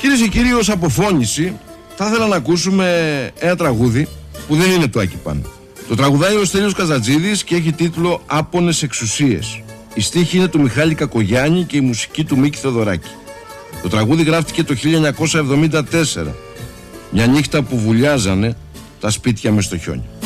Κυρίες και κύριοι, ως αποφώνηση θα ήθελα να ακούσουμε ένα τραγούδι που δεν είναι του Άκη Πάνου. Το τραγουδάει ο Στέλιος Καζατζίδης και έχει τίτλο «Άπονες εξουσίες». Η στίχη είναι του Μιχάλη Κακογιάννη και η μουσική του Μίκη Θεοδωράκη. Το τραγούδι γράφτηκε το 1974, μια νύχτα που βουλιάζανε τα σπίτια μες στο χιόνι.